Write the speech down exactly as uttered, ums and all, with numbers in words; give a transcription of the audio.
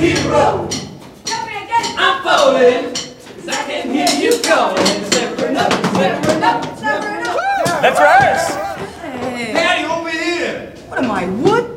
hero. Tell me again. I'm falling, 'cause I can hear you calling. It's never enough, it's never enough, it's never enough. That's right. Hey, Patty, over here. what am I, wood?